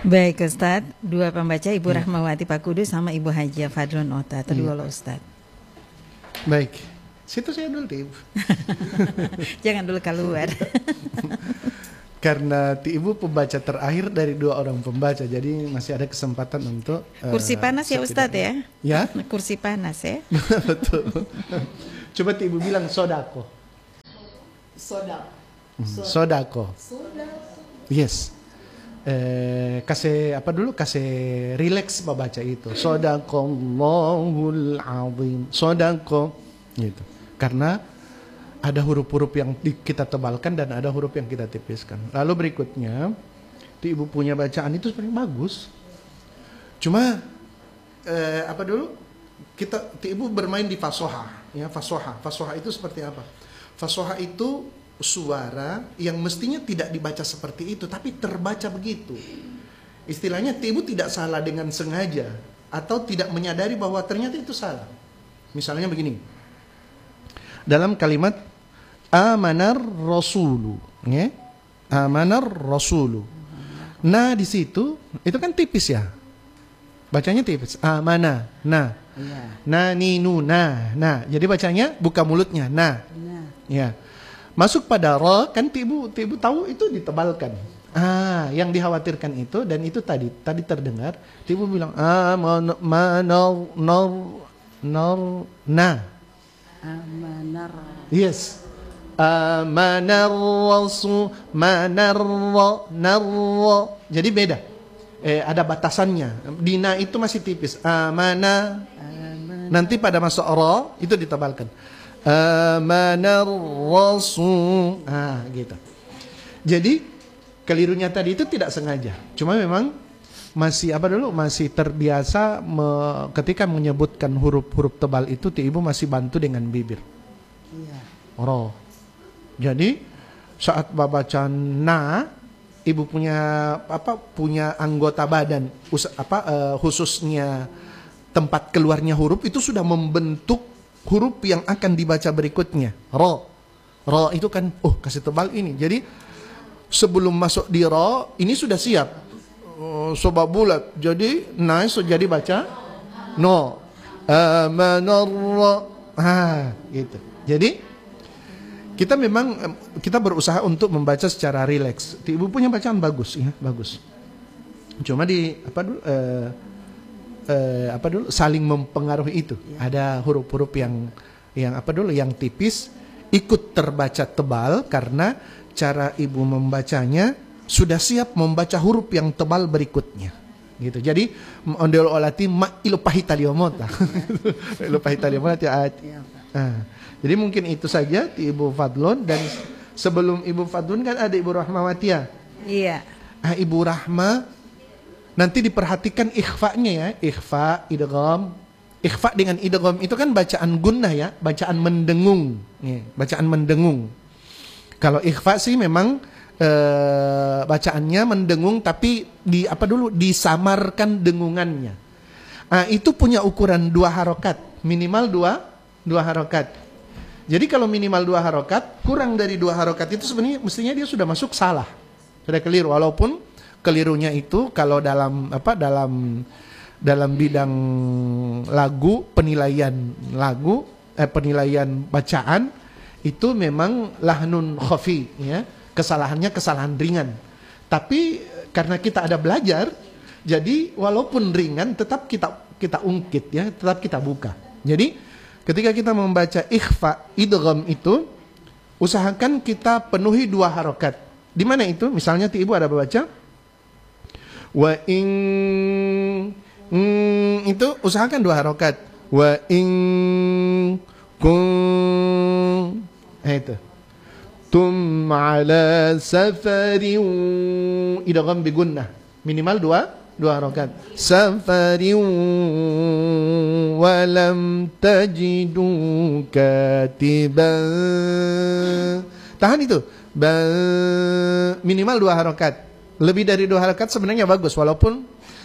Baik Ustadz, dua pembaca Ibu Rahmawati Pak Kudus sama Ibu Hajiah Fadlun Ota. Kedua lo Ustadz. Baik, situ saya dulu Ibu. Jangan dulu keluar. Karena Ibu pembaca terakhir dari dua orang pembaca, jadi masih ada kesempatan untuk kursi panas ya Ustadz ya? Ya? Kursi panas ya? Betul. Coba Ibu bilang sodako. Sodako. Yes. Kasih apa dulu? Kasih relax membaca itu. Sodaqallahul azim. Sodako. Gitu. Karena ada huruf-huruf yang kita tebalkan dan ada huruf yang kita tipiskan. Lalu berikutnya, Ibu punya bacaan itu sebenarnya bagus. Cuma apa dulu? Ibu bermain di fasoha. Ya, fasoha itu seperti apa? Fasoha itu suara yang mestinya tidak dibaca seperti itu, tapi terbaca begitu. Istilahnya Ibu tidak salah dengan sengaja atau tidak menyadari bahwa ternyata itu salah. Misalnya begini, dalam kalimat amanar rasulu, ya, amanar rasulu. Nah di situ itu kan tipis ya, bacanya tipis. Amana, nah, nah ninu, nah. Jadi bacanya buka mulutnya, nah. Ya. Masuk pada ro, kan Ibu tahu itu ditebalkan. Yang dikhawatirkan itu, dan itu tadi terdengar, Ibu bilang nah. Yes. Manar rasul, narro. Jadi beda. Ada batasannya. Dina itu masih tipis. Amana. Nanti pada masuk ro itu ditebalkan. Amanar rasul. Gitu. Jadi kelirunya tadi itu tidak sengaja. Cuma memang masih masih terbiasa ketika menyebutkan huruf-huruf tebal itu Ibu masih bantu dengan bibir. Iya. Ro. Jadi saat baca na, Ibu punya anggota badan khususnya tempat keluarnya huruf itu sudah membentuk huruf yang akan dibaca berikutnya. Ro itu kan kasih tebal ini. Jadi sebelum masuk di ro ini sudah siap. Sobat bulat. Jadi jadi baca no. Amanarra. Gitu. Jadi kita berusaha untuk membaca secara rileks. Ibu punya bacaan bagus ya, bagus. Cuma saling mempengaruhi itu. Ada huruf-huruf yang tipis ikut terbaca tebal karena cara Ibu membacanya sudah siap membaca huruf yang tebal berikutnya. Gitu. Jadi ondel olati ma ilupahitaliomota. Ilupahitaliomota. Jadi mungkin itu saja di Ibu Fadlun, dan sebelum Ibu Fadlun kan ada Ibu Rahmawati. Iya. Ibu Rahma nanti diperhatikan ikhfa'nya ya, ikhfa, idgham. Ikhfa dengan idgham itu kan bacaan gunnah ya, bacaan mendengung. Bacaan mendengung. Kalau ikhfa sih memang bacaannya mendengung tapi disamarkan dengungannya. Itu punya ukuran 2 harokat, minimal 2 harokat. Jadi kalau minimal 2 harokat, kurang dari 2 harokat itu sebenarnya mestinya dia sudah masuk salah, sudah keliru. Walaupun kelirunya itu kalau dalam bidang lagu, penilaian bacaan itu memang lahnun khafi ya, kesalahannya kesalahan ringan. Tapi karena kita ada belajar, jadi walaupun ringan tetap kita ungkit ya, tetap kita buka. Jadi ketika kita membaca ikhfa, idgham itu usahakan kita penuhi 2 harokat. Di mana itu? Misalnya Ibu ada baca wa in, itu usahakan 2 harokat. Wa in kun, itu tum ala safarin, idgham bi gunnah, minimal 2 harokat. Safarin walam tajidu katiban. Tahan itu. Minimal 2 harokat. Lebih dari 2 harokat sebenarnya bagus, walaupun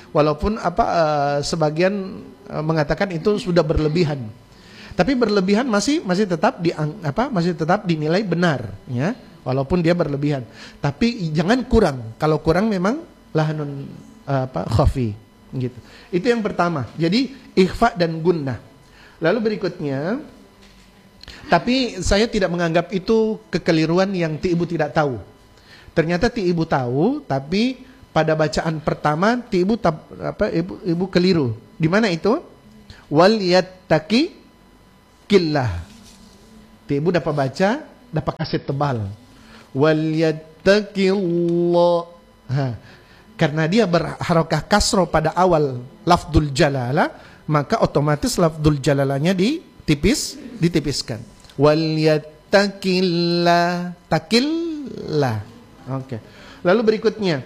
sebagian mengatakan itu sudah berlebihan. Tapi berlebihan masih tetap dinilai benar ya, walaupun dia berlebihan. Tapi jangan kurang. Kalau kurang memang lahanun khafi gitu. Itu yang pertama. Jadi ikhfa dan gunnah. Lalu berikutnya, tapi saya tidak menganggap itu kekeliruan yang Ti Ibu tidak tahu. Ternyata Ti Ibu tahu, tapi pada bacaan pertama Ti Ibu ibu keliru. Di mana itu? Wal yattaqi killah. Ti Ibu dapat baca, dapat kaset tebal. Wal yattaqillah. Karena dia berharokah kasro pada awal lafdul jalalah, maka otomatis lafdul jalalahnya ditipiskan. Wal yattaqillah, takillah. Oke. Lalu berikutnya.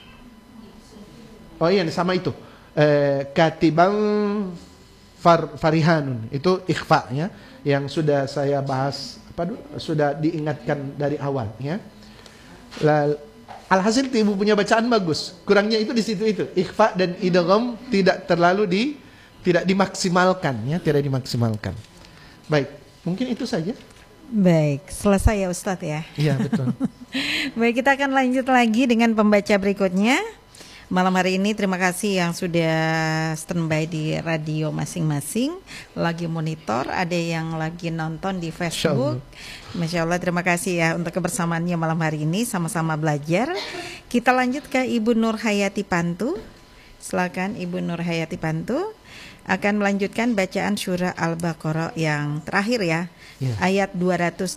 Oh iya, sama itu. Katiban farihanun. Itu ikhfa ya, yang sudah saya bahas sudah diingatkan dari awal ya. Alhasil Ibu punya bacaan bagus. Kurangnya itu di situ itu. Ikhfa dan idgham tidak terlalu tidak dimaksimalkan ya, tidak dimaksimalkan. Baik, mungkin itu saja. Baik, selesai ya Ustadz ya. Iya, betul. Baik, kita akan lanjut lagi dengan pembaca berikutnya. Malam hari ini terima kasih yang sudah standby di radio masing-masing, lagi monitor, ada yang lagi nonton di Facebook. Masya Allah, terima kasih ya untuk kebersamaannya malam hari ini, sama-sama belajar. Kita lanjut ke Ibu Nur Hayati Pantu. Silakan Ibu Nur Hayati Pantu akan melanjutkan bacaan surah Al-Baqarah yang terakhir ya, ayat 286.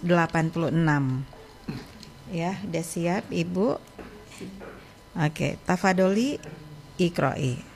Ya, udah siap Ibu? Oke, tafadoli iqra'i.